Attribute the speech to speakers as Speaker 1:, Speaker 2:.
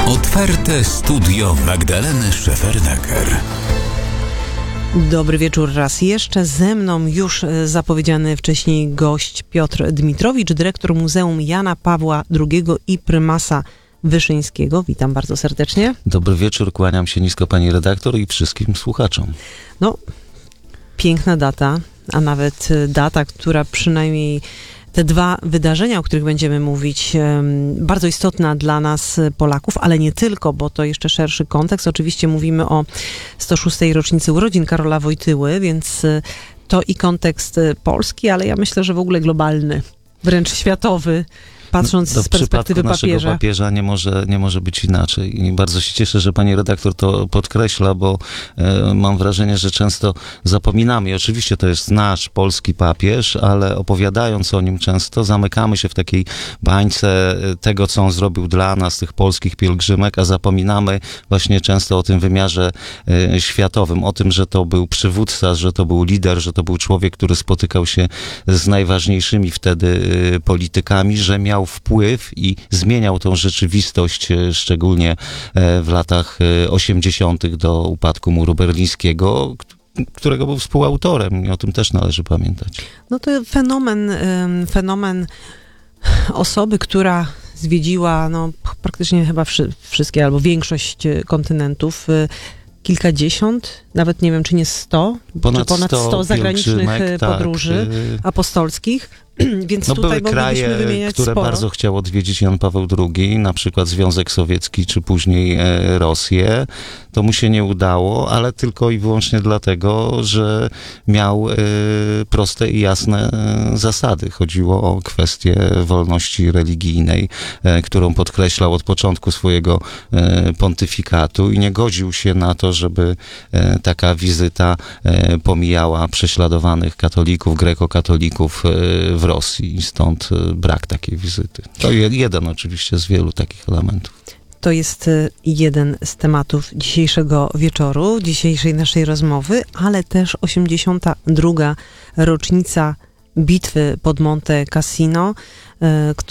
Speaker 1: Otwarte studio Magdaleny Szefernaker.
Speaker 2: Dobry wieczór raz jeszcze. Ze mną już zapowiedziany wcześniej gość Piotr Dmitrowicz, dyrektor Muzeum Jana Pawła II i prymasa Wyszyńskiego. Witam bardzo serdecznie.
Speaker 3: Dobry wieczór, kłaniam się nisko pani redaktor i wszystkim słuchaczom.
Speaker 2: No, piękna data, a nawet data, która przynajmniej te dwa wydarzenia, o których będziemy mówić, bardzo istotna dla nas Polaków, ale nie tylko, bo to jeszcze szerszy kontekst. Oczywiście mówimy o 106. rocznicy urodzin Karola Wojtyły, więc to i kontekst polski, ale ja myślę, że w ogóle globalny, wręcz światowy, patrząc z perspektywy papieża.
Speaker 3: Naszego papieża nie może być inaczej. I bardzo się cieszę, że pani redaktor to podkreśla, bo mam wrażenie, że często zapominamy. I oczywiście to jest nasz polski papież, ale opowiadając o nim często, zamykamy się w takiej bańce tego, co on zrobił dla nas, tych polskich pielgrzymek, a zapominamy właśnie często o tym wymiarze światowym, o tym, że to był przywódca, że to był lider, że to był człowiek, który spotykał się z najważniejszymi wtedy politykami, że miał wpływ i zmieniał tą rzeczywistość, szczególnie w latach 80. do upadku muru berlińskiego, którego był współautorem i o tym też należy pamiętać.
Speaker 2: No to fenomen osoby, która zwiedziła praktycznie chyba wszystkie albo większość kontynentów, kilkadziesiąt, nawet nie wiem, czy nie 100, czy ponad 100 zagranicznych podróży apostolskich. Więc tutaj
Speaker 3: były kraje, które
Speaker 2: sporo.
Speaker 3: bardzo chciał odwiedzić Jan Paweł II, na przykład Związek Sowiecki, czy później Rosję. To mu się nie udało, ale tylko i wyłącznie dlatego, że miał proste i jasne zasady. Chodziło o kwestię wolności religijnej, którą podkreślał od początku swojego pontyfikatu i nie godził się na to, żeby taka wizyta pomijała prześladowanych katolików, grekokatolików w Rosji i stąd brak takiej wizyty. To jeden oczywiście z wielu takich elementów.
Speaker 2: To jest jeden z tematów dzisiejszego wieczoru, dzisiejszej naszej rozmowy, ale też 82. rocznica bitwy pod Monte Cassino,